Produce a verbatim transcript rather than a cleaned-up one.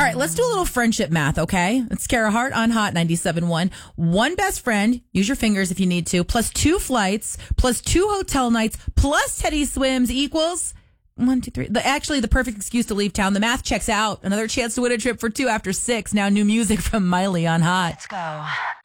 right, let's do a little friendship math, okay? It's Kara Hart on Hot ninety-seven point one. One best friend, use your fingers if you need to, plus two flights, plus two hotel nights, plus Teddy Swims equals one, two, three. The, actually, the perfect excuse to leave town. The math checks out. Another chance to win a trip for two after six. Now new music from Miley on Hot. Let's go.